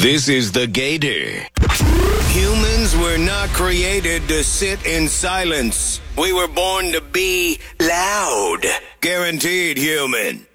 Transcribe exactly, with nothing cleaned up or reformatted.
This is the Gator. Humans were not created to sit in silence. We were born to be loud. Guaranteed human.